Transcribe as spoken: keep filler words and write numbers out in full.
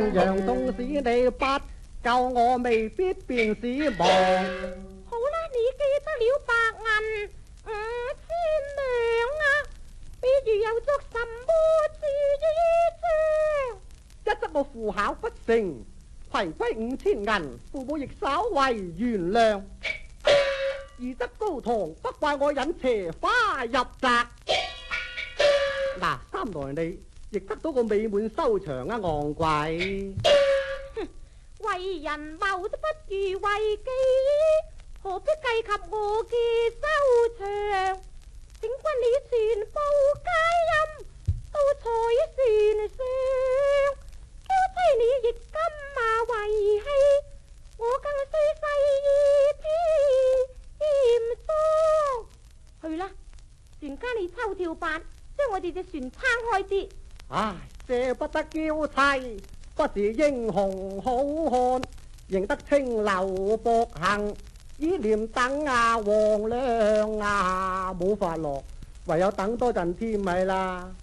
萬樣，縱使你不救我，未必便是亡。 好啦，你記得了白銀五千兩啊，比如又作什麼事一則我赴考不成，攜歸五千銀，父母亦稍為原諒。二則高堂不怪我引邪花入宅。嗱，三來你亦得到個美滿收場啊，昂貴。 為人謀都不如為己，何必計及我嘅收場？請君你全部皆陰到彩船上，嬌妻你亦今嘛為妻，我更需細意添裝。去啦，船家你抽條板，將我哋隻船撐開啲。 唉，這不得嬌妻，不是英雄好漢，認得清流薄行，依念等啊皇娘啊，冇法落，唯有等多陣添咪啦。